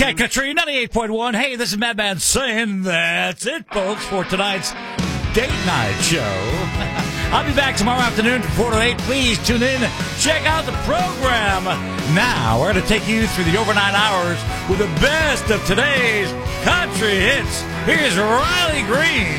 Cat Country 98.1. Hey, this is Madman saying that's it, folks, for tonight's date night show. I'll be back tomorrow afternoon from 4 to 8. Please tune in. Check out the program. Now, we're going to take you through the overnight hours with the best of today's country hits. Here's Riley Green.